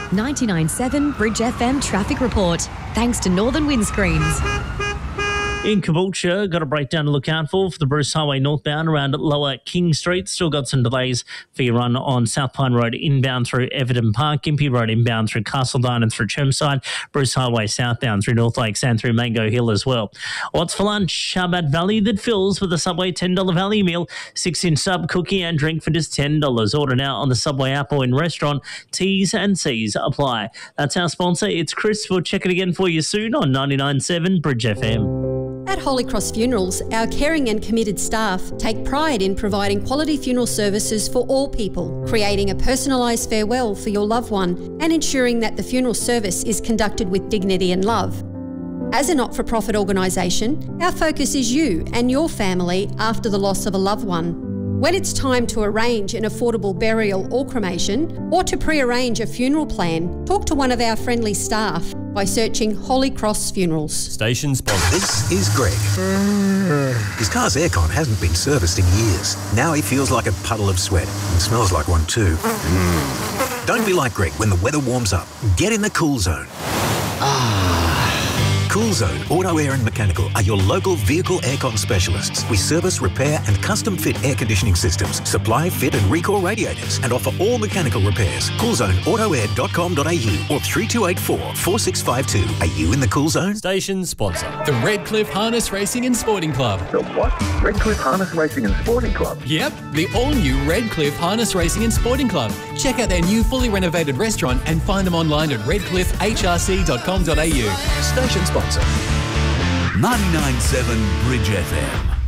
99.7 Bridge FM traffic report. Thanks to Northern Windscreens. In Caboolture, got a breakdown to look out for the Bruce Highway northbound around Lower King Street. Still got some delays for your run on South Pine Road inbound through Everton Park, Gympie Road inbound through Castledine and through Chermside, Bruce Highway southbound through North Lakes and through Mango Hill as well. What's for lunch? Shabat Valley that fills with a Subway $10 value meal, 6-inch sub, cookie and drink for just $10. Order now on the Subway app or in restaurant. T's and C's apply. That's our sponsor. It's Chris. We'll check it again for you soon on 99.7 Bridge FM. At Holy Cross Funerals, our caring and committed staff take pride in providing quality funeral services for all people, creating a personalised farewell for your loved one and ensuring that the funeral service is conducted with dignity and love. As a not-for-profit organisation, our focus is you and your family after the loss of a loved one. When it's time to arrange an affordable burial or cremation, or to pre-arrange a funeral plan, talk to one of our friendly staff by searching Holy Cross Funerals. Station sponsor. This is Greg. His car's aircon hasn't been serviced in years. Now he feels like a puddle of sweat and smells like one too. Don't be like Greg when the weather warms up. Get in the Cool Zone. Cool Zone Auto Air and Mechanical are your local vehicle aircon specialists. We service, repair and custom fit air conditioning systems, supply, fit and recall radiators and offer all mechanical repairs. CoolZoneAutoAir.com.au or 3284 4652. Are you in the Cool Zone? Station sponsor. The Redcliffe Harness Racing and Sporting Club. The what? Redcliffe Harness Racing and Sporting Club? Yep, the all-new Redcliffe Harness Racing and Sporting Club. Check out their new fully renovated restaurant and find them online at redcliffehrc.com.au. Station sponsor. 99.7 Bridge FM.